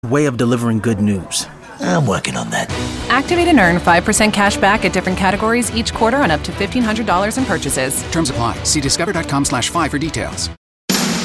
way of delivering good news. I'm working on that. Activate and earn 5% cash back at different categories each quarter on up to $1,500 in purchases. Terms apply. See discover.com/fi for details.